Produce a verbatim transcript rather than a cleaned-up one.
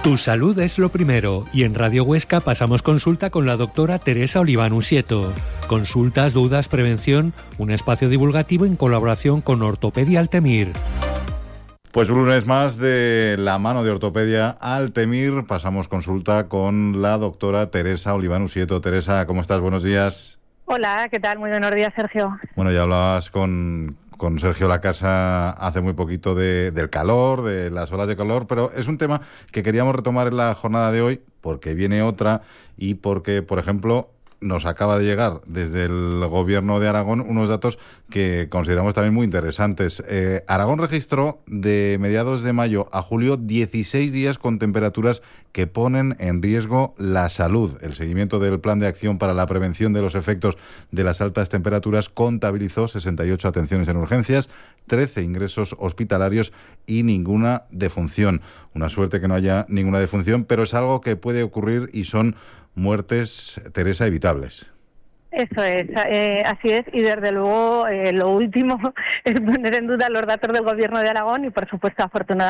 Tu salud es lo primero y en Radio Huesca pasamos consulta con la doctora Teresa Oliván Usieto. Consultas, dudas, prevención, un espacio divulgativo en colaboración con Ortopedia Altemir. Pues un lunes más de la mano de Ortopedia Altemir pasamos consulta con la doctora Teresa Oliván Usieto. Teresa, ¿cómo estás? Buenos días. Hola, ¿qué tal? Muy buenos días, Sergio. Bueno, ya hablabas con, con Sergio Lacasa hace muy poquito de, del calor, de las olas de calor, pero es un tema que queríamos retomar en la jornada de hoy porque viene otra y porque, por ejemplo, nos acaba de llegar desde el Gobierno de Aragón unos datos que consideramos también muy interesantes. Eh, Aragón registró de mediados de mayo a julio dieciséis días con temperaturas que ponen en riesgo la salud. El seguimiento del Plan de Acción para la Prevención de los Efectos de las Altas Temperaturas contabilizó sesenta y ocho atenciones en urgencias, trece ingresos hospitalarios y ninguna defunción. Una suerte que no haya ninguna defunción, pero es algo que puede ocurrir y son muertes, Teresa, evitables. Eso es, eh, así es, y desde luego eh, lo último es poner en duda los datos del Gobierno de Aragón y, por supuesto, afortunadamente,